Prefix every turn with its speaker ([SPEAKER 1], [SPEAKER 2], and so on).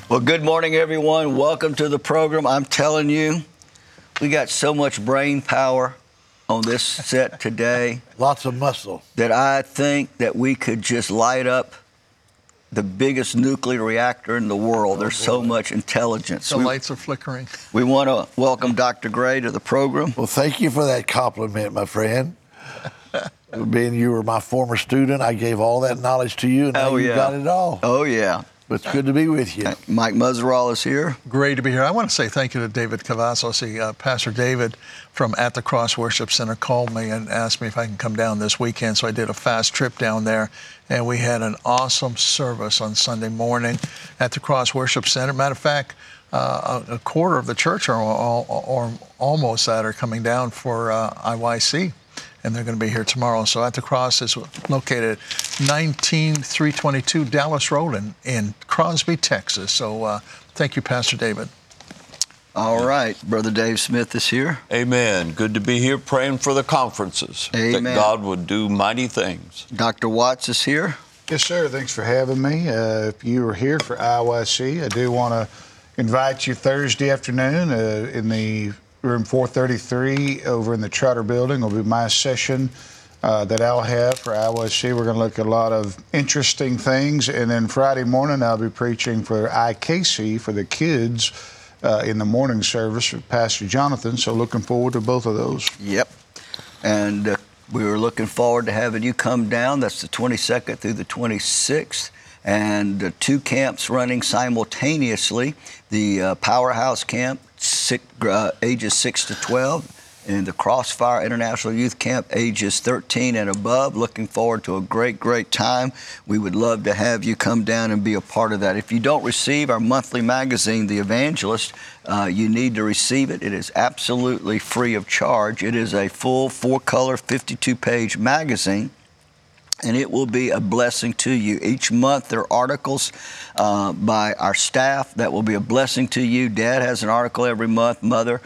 [SPEAKER 1] Well, good morning, everyone. Welcome to the program. I'm telling you, we got so much brain power on this set today.
[SPEAKER 2] Lots of muscle.
[SPEAKER 1] That I think that we could just light up the biggest nuclear reactor in the world. There's so much intelligence.
[SPEAKER 3] The lights are flickering.
[SPEAKER 1] We want to welcome Dr. Gray to the program.
[SPEAKER 2] Well, thank you for that compliment, my friend. Being you were my former student, I gave all that knowledge to you, and now you got it all.
[SPEAKER 1] Oh, yeah.
[SPEAKER 2] It's good to be with you.
[SPEAKER 1] Mike Muzerall is here.
[SPEAKER 3] Great to be here. I want to say thank you to David Cavazos. Pastor David from At the Cross Worship Center called me and asked me if I can come down this weekend. So I did a fast trip down there, and we had an awesome service on Sunday morning at the Cross Worship Center. Matter of fact, a quarter of the church or almost that are coming down for IYC. And they're going to be here tomorrow. So At the Cross is located at 19322 Dallas Road in Crosby, Texas. So thank you, Pastor David.
[SPEAKER 1] All right. Brother Dave Smith is here.
[SPEAKER 4] Amen. Good to be here praying for the conferences.
[SPEAKER 1] Amen.
[SPEAKER 4] That God would do mighty things.
[SPEAKER 1] Dr. Watts is here.
[SPEAKER 5] Yes, sir. Thanks for having me. If you are here for IYC, I do want to invite you Thursday afternoon in the room 433 over in the Trotter Building will be my session that I'll have for IYC. We're going to look at a lot of interesting things. And then Friday morning, I'll be preaching for IKC for the kids in the morning service with Pastor Jonathan. So looking forward to both of those.
[SPEAKER 1] Yep. And we were looking forward to having you come down. That's the 22nd through the 26th. And two camps running simultaneously. The Powerhouse Camp, ages 6 to 12, and the Crossfire International Youth Camp, ages 13 and above. Looking forward to a great time. We would love to have you come down and be a part of that. If you don't receive our monthly magazine, The Evangelist, you need to receive it. It is absolutely free of charge. It is a full 4-color, 52-page magazine. And it will be a blessing to you. Each month there are articles by our staff that will be a blessing to you. Dad has an article every month. Mother